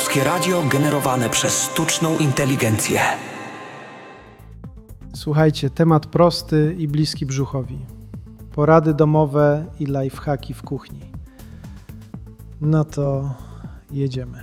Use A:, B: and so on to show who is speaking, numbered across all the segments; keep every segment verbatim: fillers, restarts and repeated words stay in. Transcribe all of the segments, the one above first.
A: Polskie radio generowane przez sztuczną inteligencję.
B: Słuchajcie, temat prosty i bliski brzuchowi. Porady domowe i lifehacki w kuchni. No to jedziemy.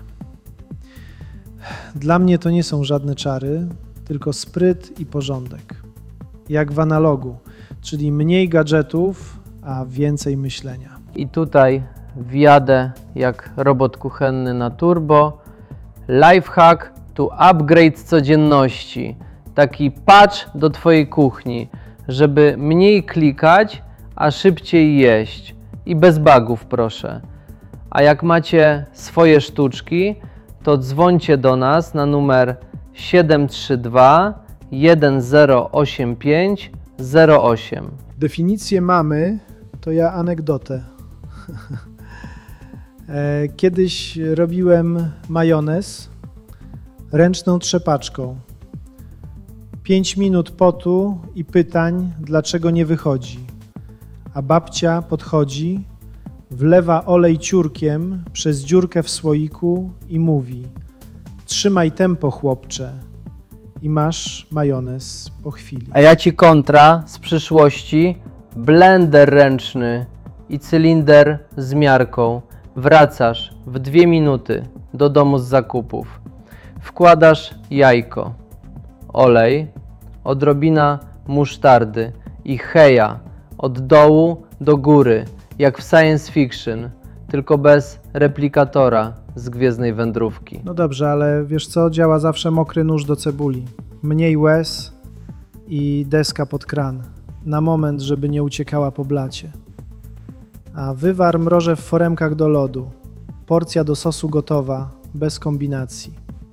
B: Dla mnie to nie są żadne czary, tylko spryt i porządek. Jak w analogu, czyli mniej gadżetów, a więcej myślenia.
C: I tutaj wjadę jak robot kuchenny na turbo. Lifehack to upgrade codzienności. Taki patch do Twojej kuchni, żeby mniej klikać, a szybciej jeść. I bez bugów, proszę. A jak macie swoje sztuczki, to dzwońcie do nas na numer siedem trzy dwa jeden zero osiem pięć zero osiem.
B: Definicję mamy, to ja anegdotę. Kiedyś robiłem majonez ręczną trzepaczką. Pięć minut potu i pytań, dlaczego nie wychodzi. A babcia podchodzi, wlewa olej ciurkiem przez dziurkę w słoiku i mówi: trzymaj tempo, chłopcze, i masz majonez po chwili.
C: A ja Ci kontra z przyszłości: blender ręczny i cylinder z miarką. Wracasz w dwie minuty do domu z zakupów. Wkładasz jajko, olej, odrobina musztardy i heja od dołu do góry, jak w science fiction, tylko bez replikatora z Gwiezdnej Wędrówki.
B: No dobrze, ale wiesz co? Działa zawsze mokry nóż do cebuli. Mniej łez i deska pod kran. Na moment, żeby nie uciekała po blacie. A wywar mrożę w foremkach do lodu. Porcja do sosu gotowa, bez kombinacji.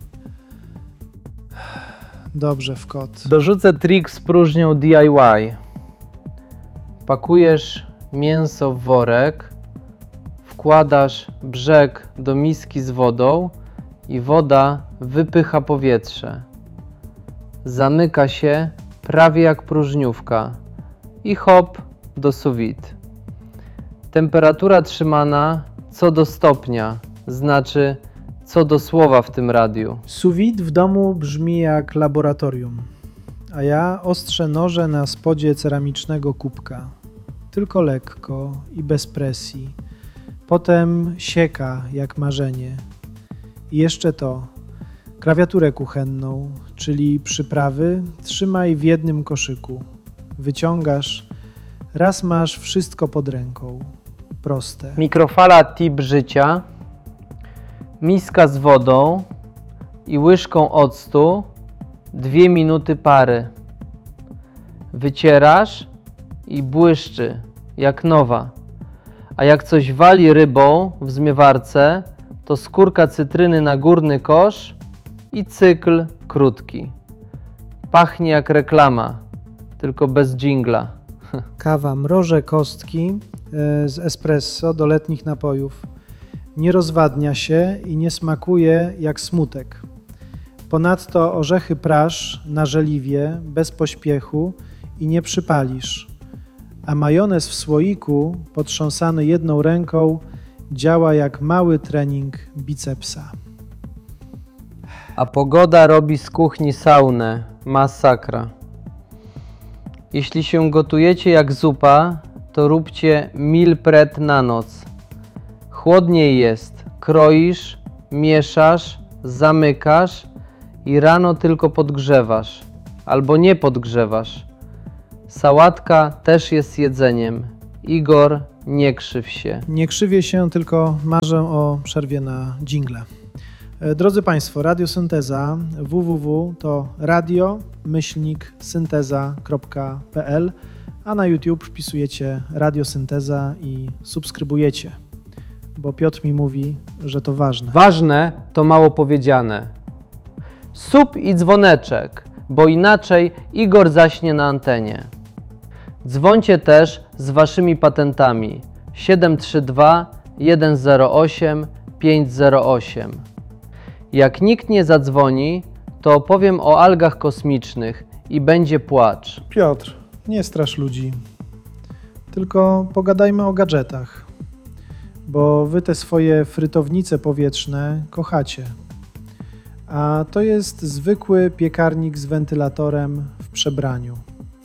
B: Dobrze, w kot.
C: Dorzucę trik z próżnią D I Y. Pakujesz mięso w worek, wkładasz brzeg do miski z wodą i woda wypycha powietrze. Zamyka się prawie jak próżniówka i hop do sous vide. Temperatura trzymana co do stopnia, znaczy co do słowa w tym radiu.
B: Sous vide w domu brzmi jak laboratorium, a ja ostrzę noże na spodzie ceramicznego kubka. Tylko lekko i bez presji. Potem sieka jak marzenie. I jeszcze to, klawiaturę kuchenną, czyli przyprawy, trzymaj w jednym koszyku. Wyciągasz, raz masz wszystko pod ręką. Proste.
C: Mikrofala tip życia, miska z wodą i łyżką octu, dwie minuty pary. Wycierasz i błyszczy jak nowa. A jak coś wali rybą w zmywarce, to skórka cytryny na górny kosz i cykl krótki. Pachnie jak reklama, tylko bez dżingla.
B: Kawa mrożę kostki z espresso do letnich napojów. Nie rozwadnia się i nie smakuje jak smutek. Ponadto orzechy praż na żeliwie, bez pośpiechu i nie przypalisz. A majonez w słoiku, potrząsany jedną ręką, działa jak mały trening bicepsa.
C: A pogoda robi z kuchni saunę. Masakra. Jeśli się gotujecie jak zupa, to róbcie meal prep na noc. Chłodniej jest. Kroisz, mieszasz, zamykasz i rano tylko podgrzewasz. Albo nie podgrzewasz. Sałatka też jest jedzeniem. Igor, nie krzyw się.
B: Nie krzywię się, tylko marzę o przerwie na dżingle. Drodzy Państwo, Radiosynteza www to radio myślnik synteza kropka p l, a na YouTube wpisujecie Radiosynteza i subskrybujecie, bo Piotr mi mówi, że to ważne.
C: Ważne to mało powiedziane. Sub i dzwoneczek, bo inaczej Igor zaśnie na antenie. Dzwońcie też z Waszymi patentami siedem trzy dwa jeden zero osiem pięć zero osiem. Jak nikt nie zadzwoni, to opowiem o algach kosmicznych i będzie płacz.
B: Piotr, nie strasz ludzi, tylko pogadajmy o gadżetach, bo wy te swoje frytownice powietrzne kochacie. A to jest zwykły piekarnik z wentylatorem w przebraniu.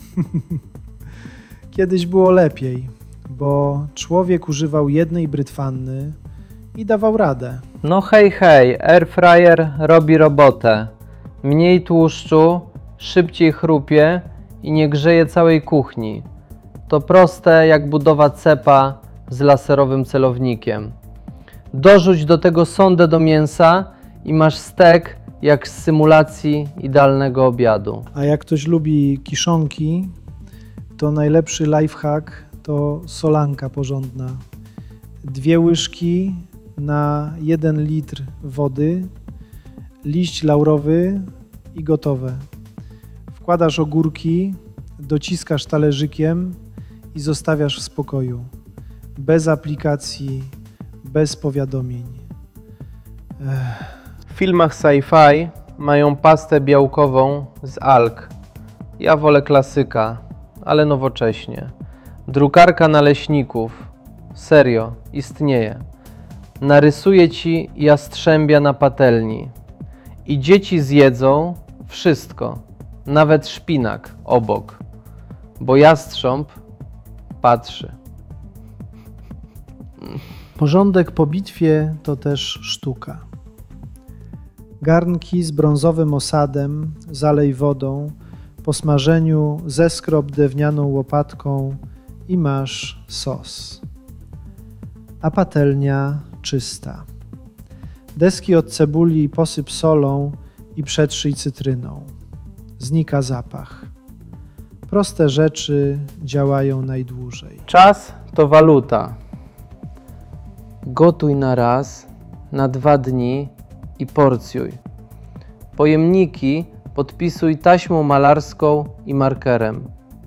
B: Kiedyś było lepiej, bo człowiek używał jednej brytwanny i dawał radę.
C: No hej, hej, airfryer robi robotę. Mniej tłuszczu, szybciej chrupie i nie grzeje całej kuchni. To proste jak budowa cepa z laserowym celownikiem. Dorzuć do tego sondę do mięsa i masz stek jak z symulacji idealnego obiadu.
B: A jak ktoś lubi kiszonki, to najlepszy lifehack to solanka porządna. Dwie łyżki na jeden litr wody, liść laurowy i gotowe. Wkładasz ogórki, dociskasz talerzykiem i zostawiasz w spokoju. Bez aplikacji, bez powiadomień. Ech.
C: W filmach sci-fi mają pastę białkową z alg. Ja wolę klasyka, ale nowocześnie. Drukarka naleśników. Serio, istnieje. Narysuje ci jastrzębia na patelni. I dzieci zjedzą wszystko, nawet szpinak obok, bo jastrząb patrzy.
B: Porządek po bitwie to też sztuka. Garnki z brązowym osadem zalej wodą, po smażeniu zeskrop drewnianą łopatką i masz sos. A patelnia czysta. Deski od cebuli posyp solą i przetrzyj cytryną. Znika zapach. Proste rzeczy działają najdłużej.
C: Czas to waluta. Gotuj na raz, na dwa dni i porcjuj. Pojemniki podpisuj taśmą malarską i markerem.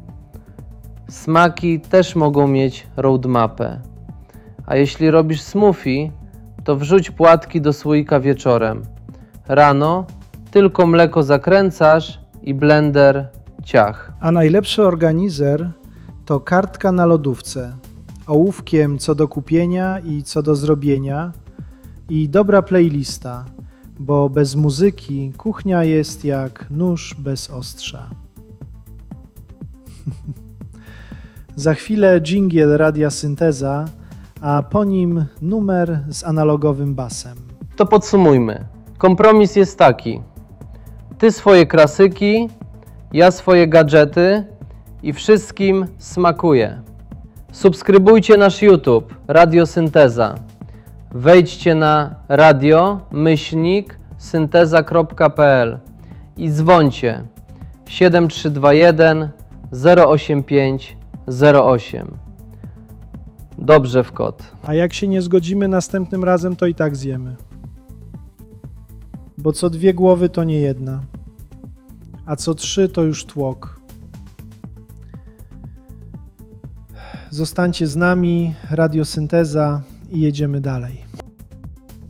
C: Smaki też mogą mieć roadmapę. A jeśli robisz smoothie, to wrzuć płatki do słoika wieczorem. Rano tylko mleko zakręcasz i blender ciach.
B: A najlepszy organizer to kartka na lodówce, ołówkiem co do kupienia i co do zrobienia i dobra playlista, bo bez muzyki kuchnia jest jak nóż bez ostrza. Za chwilę dżingiel Radia Synteza, a po nim numer z analogowym basem.
C: To podsumujmy. Kompromis jest taki. Ty swoje klasyki, ja swoje gadżety i wszystkim smakuje. Subskrybujcie nasz YouTube Radio Synteza. Wejdźcie na radio myślnik synteza kropka p l i dzwońcie siedem trzy dwa jeden zero osiem pięć zero osiem. Dobrze w kot.
B: A jak się nie zgodzimy następnym razem, to i tak zjemy. Bo co dwie głowy to nie jedna, a co trzy to już tłok. Zostańcie z nami, Radio Synteza i jedziemy dalej.